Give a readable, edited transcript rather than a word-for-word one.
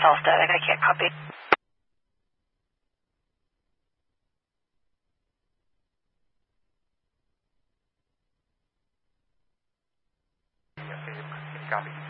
all static. I can't copy. Yes, can you copy?